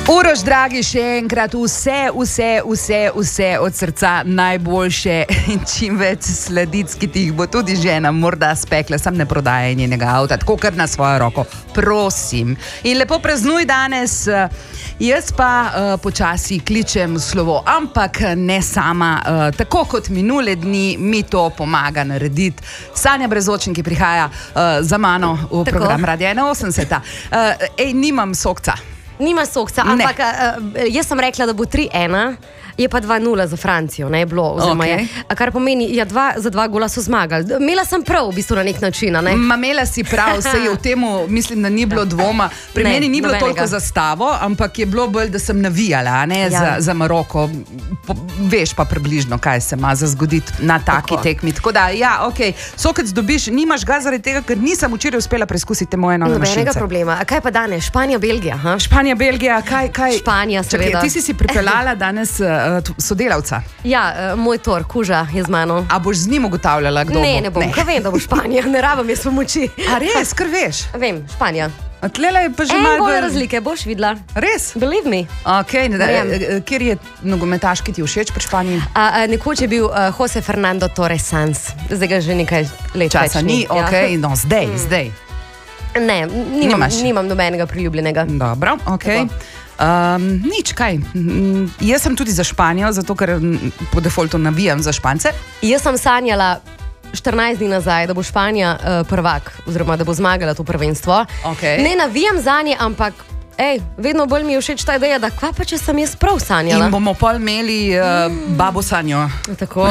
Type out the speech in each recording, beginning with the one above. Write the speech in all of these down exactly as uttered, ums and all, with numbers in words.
Uroš, dragi, še enkrat vse, vse, vse, vse od srca najboljše in čim več sladic, ki ti jih bo tudi žena morda spekla, sam ne prodaja njenega avta, tako kar na svojo roko, prosim. In lepo praznuj danes, jaz pa uh, počasi kličem slovo, ampak ne sama, uh, tako kot minule dni mi to pomaga narediti. Sanja Brezočin, ki prihaja uh, za mano v tako. Program Radia ena osemdeset. Uh, ej, nimam sokca. Nima sokca, ampak uh, jaz sem rekla, da bo tri ena, je pa dva nula za Francijo, ne je bilo, oziroma Okay. je, kar pomeni, ja, dva, za dva gola so zmagali. Imela sem prav, v bistvu na nek način, ne? Ma imela si prav, se je v temu, mislim, da ni bilo dvoma. Pri Ne, meni ni bilo nobenega. toliko zastavo, ampak je bilo bolj, da sem navijala, ne, Ja. za, za Maroko. Po, veš pa približno, kaj se ima za zgoditi na taki Tako. tekmi. Tako da, ja, ok, sokec dobiš, nimaš ga zaradi tega, ker nisem včeraj uspela preizkusiti te moje nove Nobenega mašince. problema. A kaj pa danes? Španija, Belgija, ha? Španija, Belgija, kaj, kaj? Španija, Čakaj, seveda. ti si si pripeljala danes uh, sodelavca. Ja, uh, moj tor, Kuža je z mano. A boš z njim ugotavljala, kdo Ne, bo? ne bom, kaj vem, da bo Španija, ne rabim jaz pomoči. A res, kar veš? Vem, Španija. A tlele je pa že En malo gol bolj- razlike, boš videla. Res? Believe me. Okay, ne, da, Verjamem. kjer je nogometaš, ki ti je všeč pri Španiji? A, a, nekoč je bil uh, Jose Fernando Torres Sanz, zdaj ga že nekaj let Časa več ni, ja. ok, no zdaj, mm. zdaj. Ne, nimam, Nimaš? nimam nobenega priljubljenega. Dobro, ok. Um, nič, kaj. Mm, Jaz sem tudi za Španijo, zato ker mm, po defaultu navijam za Špance. Jaz sem sanjala štirinajst dni nazaj, da bo Španija uh, prvak, oziroma da bo zmagala to prvenstvo. Okej. Ne navijam zanje, ampak ej, vedno bolj mi je všeč ta ideja, da kva pa če sem jaz prav sanjala. In bomo pol imeli uh, babo Sanjo. Tako.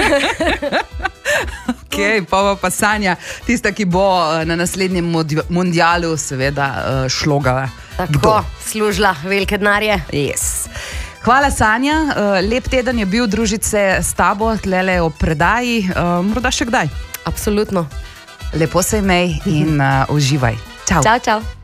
Ok, pa bo pa Sanja, tista, ki bo uh, na naslednjem modi- mundialu seveda uh, šlogala. Tako, služila velike denarje. Yes. Hvala, Sanja. Uh, lep teden je bil družiti se s tabo, tlele o predaji. Uh, morda še kdaj. Absolutno. Lepo se imej in uh, uživaj. Čau. Čau, čau.